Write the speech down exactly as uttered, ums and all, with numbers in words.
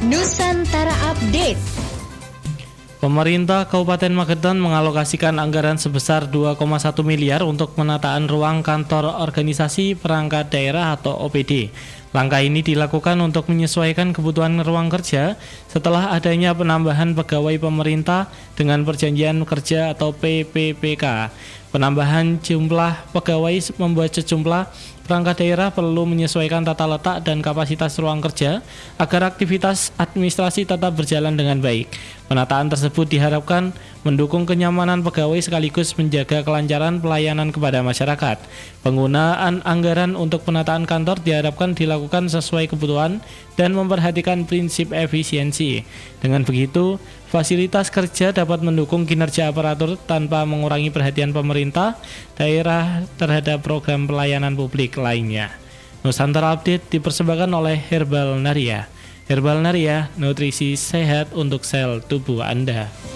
Nusantara Update. Pemerintah Kabupaten Magetan mengalokasikan anggaran sebesar dua koma satu miliar untuk penataan ruang kantor organisasi perangkat daerah atau O P D. Langkah ini dilakukan untuk menyesuaikan kebutuhan ruang kerja setelah adanya penambahan pegawai pemerintah dengan perjanjian kerja atau P P P K. Penambahan jumlah pegawai membuat sejumlah perangkat daerah perlu menyesuaikan tata letak dan kapasitas ruang kerja agar aktivitas administrasi tetap berjalan dengan baik. Penataan tersebut diharapkan mendukung kenyamanan pegawai sekaligus menjaga kelancaran pelayanan kepada masyarakat. Penggunaan anggaran untuk penataan kantor diharapkan dilakukan sesuai kebutuhan dan memperhatikan prinsip efisiensi. Dengan begitu, fasilitas kerja dapat mendukung kinerja aparatur tanpa mengurangi perhatian pemerintah daerah terhadap program pelayanan publik lainnya. Nusantara Update dipersembahkan oleh Herbal Naria. Herbal Naria, nutrisi sehat untuk sel tubuh Anda.